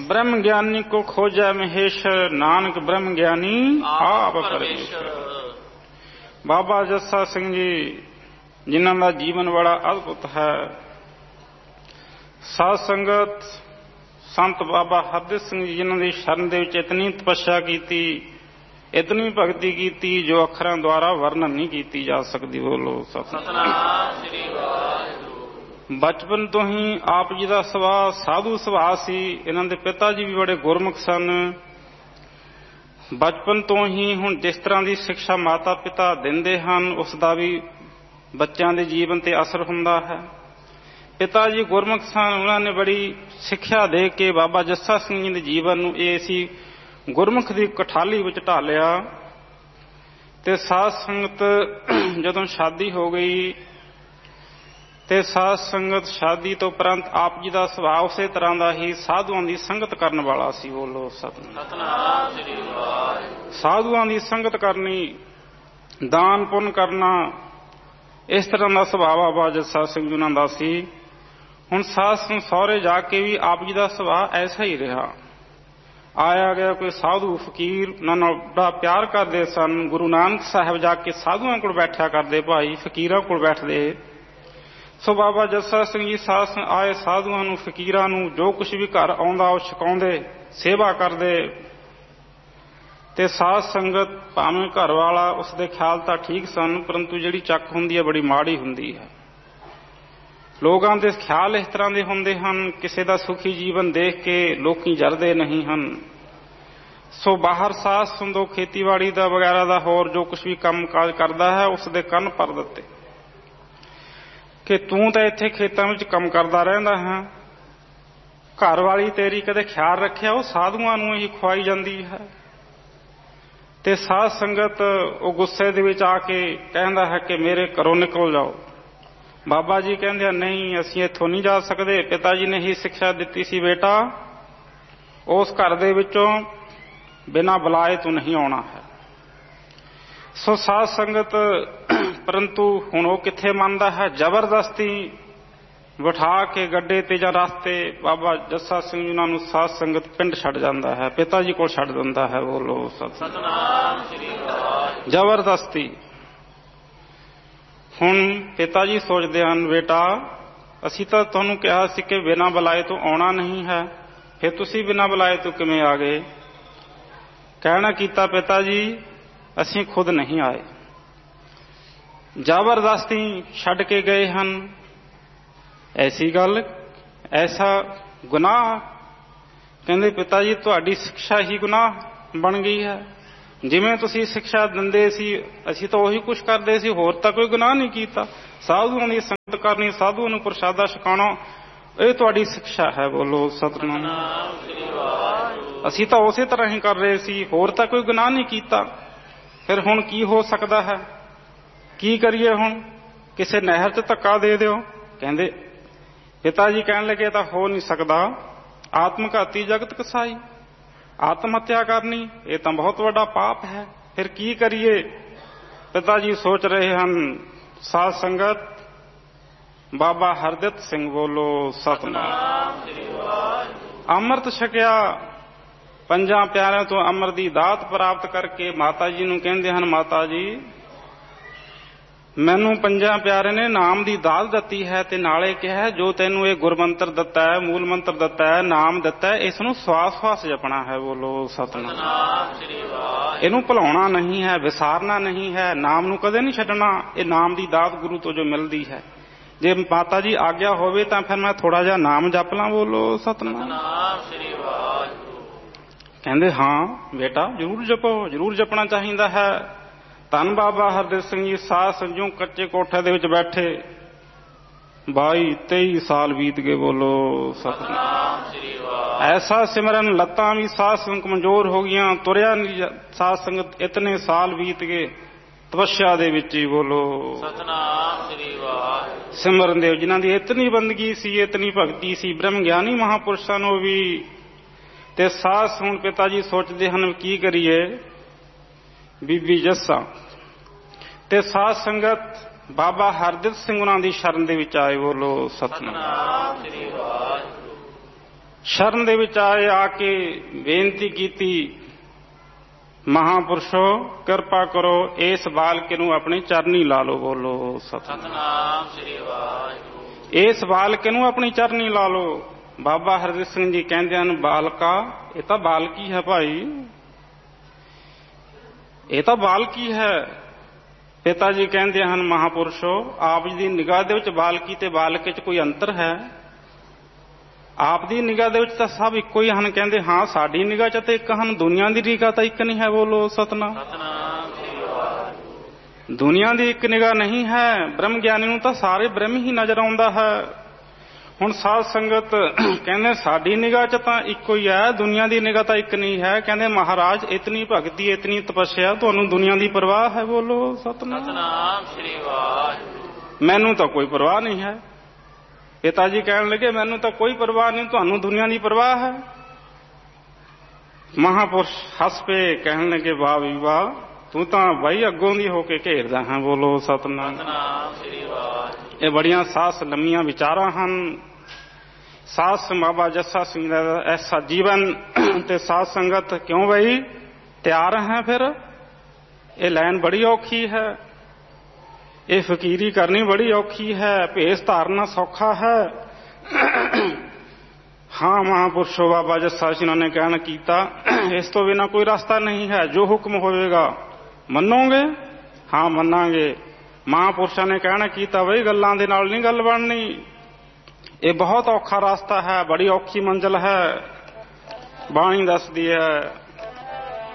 ब्रह्म ज्ञानी को खोजा महेश्वर, नानक ब्रह्म ज्ञानी आप परमेश्वर। बाबा जस्सा सिंह जी जिन्हां दा जीवन बड़ा अद्भुत है। साध संगत संत बाबा हरदित सिंह जी जिन्हां दी शरण दे विच इतनी तपस्या कीती, इतनी भगती की जो अखरां द्वारा वर्णन नहीं की जा सकती। बोलो सतनाम श्री वाहिगुरू। बचपन तो ही आप जी का सुभाव साधु सुभाव सी। इन्हां दे पिता जी भी बड़े गुरमुख सन। बचपन तो ही हुण जिस तरह की शिक्षा माता पिता दिंदे हन उसका भी बच्चों के जीवन ते असर हुंदा है। पिता जी गुरमुख सन, उन्होंने बड़ी सिक्ख्या दे के बाबा जस्सा सिंह जी के जीवन नूं इसी गुरमुख की कठाली विच ढालिया। ते साध संगत जदों शादी हो गई ते साध संगत शादी तो उपरंत आप जी का सुभाव उसे तरह का ही साधुओं की संगत करने वाला सी। बोलो सतनाम श्री वाहिगुरू। साधुओं की संगत करनी, दान पुण्य करना, इस तरह का सुभाव बाबा जस्सा सिंह जी का सी। हुण साध संग सौरे जाके भी आप जी का सुभाव ऐसा ही रहा। आया गया कोई साधु फकीर उन्होंने बड़ा प्यार करते सन। गुरु नानक साहब जाके साधुओं को बैठा करते, भाई फकीरों को बैठते। सो बाबा जस्सा सिंह जी साध संग आए साधुओं नूं फकीरां नूं जो कुछ भी घर आउंदा वो छकाउंदे, सेवा करते। ते साध संगत भावें घर वाला उसके ख्याल तां ठीक सन, परंतु जिहड़ी चक हुंदी है बड़ी माड़ी हुंदी है। लोगों के ख्याल इस तरह के होंदे हन, किसी का सुखी जीवन देख के लोग जरदे नहीं हन। सो बाहर साथ सुंदो खेतीबाड़ी का वगैरह का होर जो कुछ भी काम काज करता है उसके कन्न पर दिते कि तू तो इत्थे खेतों में काम करता रहिंदा है, घर वाली तेरी कदे ख्याल रखिया वो साधुआं नूं ही खुआई जाती है। ते साध संगत वो गुस्से दे विच आके कहता है कि मेरे घरों निकल जाओ। बाबा जी कहते नहीं असीं इत्थों नहीं जा सकते। पिता जी ने ही शिक्षा दी सी, बेटा उस घर दे विचों बिना बुलाए तू नहीं आना है। सो साध संगत परंतु हुण वो कित्थे मनदा है। जबरदस्ती बिठा के गड्डे ते जां रास्ते बाबा जस्सा सिंह जी उन्हां नूं साध संगत पिंड छड्ड जांदा है, पिता जी कोल छड्ड दिंदा है। बोलो सतनाम श्री वाहिगुरू। जबरदस्ती। हुण पिता जी सोचते हैं बेटा असी तो तुहानूं कहा सी कि बिना बुलाए तो आना नहीं है, फिर तुसी बिना बुलाए तो किवें आ गए। कहना कीता पिता जी असी खुद नहीं आए, जबरदस्ती छड्ड के गए हन। ऐसी गल, ऐसा गुनाह। कहंदे पिता जी तुहाडी शिक्षा ही गुनाह बन गई है। जिवें तुसीं शिक्षा दिंदे सी असीं तो उही कुछ करदे सी, होर तां कोई गुनाह नहीं कीता। साधुओं की संगत करनी, साधुओं नूं प्रसादा छकाउणा, ये तुहाडी शिक्षा है। बोलो सतनाम। असीं तां उसे तरह ही कर रहे सी, होर तां कोई गुनाह नहीं कीता। फिर हुण की हो सकदा है, की करिए हुण? किसे नहर च धक्का दे दिओ। कहंदे पिता जी कहण लगे तां हो नहीं सकदा, आत्मघाती जगत कसाई, आत्म हत्या करनी ये तो बहुत बड़ा पाप है। फिर की करिए? पिता जी सोच रहे हैं। साध संगत बाबा हरदित सिंह बोलो सतनाम। अमृत छकिया, पंजा प्यारिਆਂ तो अमृत की दात प्राप्त करके माता जी नूं कहंदे हन, माता जी मैनू पंजा प्यारे ने नाम की दात दती है ते नाले कहा जो तेनू ये गुरमंत्र दता है, मूल मंत्र दता है, नाम दता है, इसनू श्वास श्वास जपना है। बोलो सतनाम। इनू भुलाउणा नहीं है, विसारना नहीं है, नाम नू कदे नहीं छड्डना। ये नाम की दात गुरु तो जो मिलती है। जे माता जी आग्या होवे तां फिर मैं थोड़ा जिहा नाम जप ला। बोलो सतनाम। कहंदे हाँ बेटा जरूर जपो, जरूर जपना चाहिए है। धन बाबा हरदित सिंह जी साध संजों कच्चे कोठे दे विच बैठे 22-23 साल बीत गए। बोलो सतनाम। ऐसा सिमरन लत्तां भी साध संग कमजोर हो गईयां, तुरिया नहीं साध संगत, इतने साल बीत गए तपस्या दे विच ही। बोलो सतनाम। सिमरन देव जिन्हां दी इतनी बंदगी सी, इतनी भगती सी, ब्रह्म ज्ञानी महापुरुषां नूं भी ते साध सुण पिता जी सोचते हैं की करिए। बीबी जस्सा ते साध संगत बाबा हरदित सिंह उन्हां दी शरण दे विच आए। बोलो सतनाम। ਸ਼ਰਨ ਦੇ ਵਿੱਚ ਆਏ, ਆ ਕੇ ਬੇਨਤੀ ਕੀਤੀ, ਮਹਾਂਪੁਰਸ਼ੋ ਕਿਰਪਾ ਕਰੋ ਇਸ ਬਾਲਕ ਨੂੰ ਆਪਣੀ ਚਰਨੀ ਲਾ ਲਓ। ਬੋਲੋ ਸਤਿਨਾਮ ਸ੍ਰੀ ਵਾਹਿਗੁਰੂ। ਇਸ ਬਾਲਕ ਨੂੰ ਆਪਣੀ ਚਰਨੀ ਲਾ ਲਓ। ਬਾਬਾ ਹਰਦਿਤ ਸਿੰਘ ਜੀ ਕਹਿੰਦੇ ਹਨ, ਬਾਲਕਾ, ਇਹ ਤਾਂ ਬਾਲਕੀ ਹੈ ਭਾਈ, ਇਹ ਤਾਂ ਬਾਲਕੀ ਹੈ। ਪਿਤਾ ਜੀ ਕਹਿੰਦੇ ਹਨ, ਮਹਾਂਪੁਰਸ਼ੋ ਆਪ ਜੀ ਦੀ ਨਿਗਾਹ ਦੇ ਵਿੱਚ ਬਾਲਕੀ ਤੇ ਬਾਲਕ 'ਚ ਕੋਈ ਅੰਤਰ ਹੈ? ਆਪ ਦੀ ਨਿਗਾਹ ਦੇ ਵਿੱਚ ਤਾਂ ਸਭ ਇੱਕੋ ਹੀ ਹਨ। ਕਹਿੰਦੇ ਹਾਂ, ਸਾਡੀ ਨਿਗਾਹ 'ਚ ਤਾਂ ਇੱਕ ਹਨ, ਦੁਨੀਆ ਦੀ ਨਿਗਾਹ ਤਾਂ ਇੱਕ ਨਹੀਂ ਹੈ। ਬੋਲੋ ਸਤਿਨਾਮ। ਦੁਨੀਆ ਦੀ ਇੱਕ ਨਿਗਾਹ ਨਹੀਂ ਹੈ। ਬ੍ਰਹਮ ਗਿਆਨੀ ਨੂੰ ਤਾਂ ਸਾਰੇ ਬ੍ਰਹਮ ਹੀ ਨਜ਼ਰ ਆਉਂਦਾ ਹੈ। ਹੁਣ ਸਾਧ ਸੰਗਤ ਕਹਿੰਦੇ ਸਾਡੀ ਨਿਗਾਹ 'ਚ ਤਾਂ ਇੱਕੋ ਹੀ ਹੈ, ਦੁਨੀਆ ਦੀ ਨਿਗਾਹ ਤਾਂ ਇੱਕ ਨਹੀਂ ਹੈ। ਕਹਿੰਦੇ ਮਹਾਰਾਜ, ਇਤਨੀ ਭਗਤੀ, ਇਤਨੀ ਤਪੱਸਿਆ, ਤੁਹਾਨੂੰ ਦੁਨੀਆ ਦੀ ਪਰਵਾਹ ਹੈ? ਬੋਲੋ ਸਤਿਨਾਮ ਸ੍ਰੀ ਵਾਹਿਗੁਰੂ। ਮੈਨੂੰ ਤਾਂ ਕੋਈ ਪਰਵਾਹ ਨਹੀਂ ਹੈ। ਪਿਤਾ ਜੀ ਕਹਿਣ ਲੱਗੇ, ਮੈਨੂੰ ਤਾਂ ਕੋਈ ਪਰਵਾਹ ਨਹੀਂ, ਤੁਹਾਨੂੰ ਦੁਨੀਆ ਦੀ ਪਰਵਾਹ ਹੈ? ਮਹਾਂਪੁਰਸ਼ ਹੱਸ ਪਏ, ਕਹਿਣ ਲੱਗੇ, ਵਾਹ ਵੀ ਵਾਹ, ਤੂੰ ਤਾਂ ਬਾਈ ਅੱਗੋਂ ਦੀ ਹੋ ਕੇ ਘੇਰਦਾ ਹੈ। ਬੋਲੋ ਸਤਿਨਾਮ ਸ੍ਰੀ ਵਾਹਿਗੁਰੂ। ਇਹ ਬੜੀਆਂ ਸਾਸ ਲੰਮੀਆਂ ਵਿਚਾਰਾਂ ਹਨ। ਸਾਧ ਬਾਬਾ ਜੱਸਾ ਸਿੰਘ ਦਾ ਐਸਾ ਜੀਵਨ ਤੇ ਸਾਧ ਸੰਗਤ ਕਿਉਂ ਬਈ ਤਿਆਰ ਹੈ? ਫਿਰ ਇਹ ਲਾਈਨ ਬੜੀ ਔਖੀ ਹੈ, ਇਹ ਫਕੀਰੀ ਕਰਨੀ ਬੜੀ ਔਖੀ ਹੈ, ਭੇਸ ਧਾਰਨਾ ਸੌਖਾ ਹੈ। ਹਾਂ ਮਹਾਂਪੁਰਸ਼ੋ ਬਾਬਾ ਜੱਸਾ ਸਿੰਘਾਂ ਨੇ ਕਹਿਣ ਕੀਤਾ, ਇਸ ਤੋਂ ਬਿਨਾਂ ਕੋਈ ਰਸਤਾ ਨਹੀਂ ਹੈ। ਜੋ ਹੁਕਮ ਹੋਵੇਗਾ ਮੰਨੋਗੇ? ਹਾਂ ਮੰਨਾਂਗੇ। ਮਹਾਂਪੁਰਸ਼ਾਂ ਨੇ ਕਹਿਣਾ ਕੀਤਾ, ਬਈ ਗੱਲਾਂ ਦੇ ਨਾਲ ਨਹੀਂ ਗੱਲ ਬਣਨੀ, ਇਹ ਬਹੁਤ ਔਖਾ ਰਸਤਾ ਹੈ, ਬੜੀ ਔਖੀ ਮੰਜ਼ਿਲ ਹੈ। ਬਾਣੀ ਦੱਸਦੀ ਹੈ,